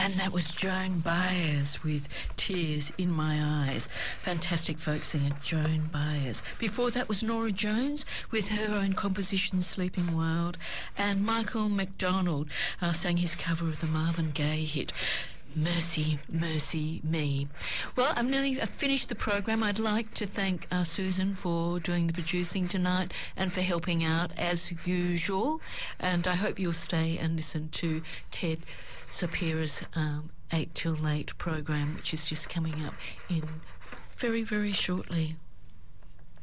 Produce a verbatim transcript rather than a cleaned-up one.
And that was Joan Baez with Tears in My Eyes. Fantastic folk singer, Joan Baez. Before that was Nora Jones with her own composition, Sleeping Wild. And Michael McDonald uh, sang his cover of the Marvin Gaye hit, Mercy, Mercy Me. Well, I've nearly finished the program. I'd like to thank uh, Susan for doing the producing tonight and for helping out as usual. And I hope you'll stay and listen to Ted Sapira's um, eight till late program, which is just coming up in very, very shortly.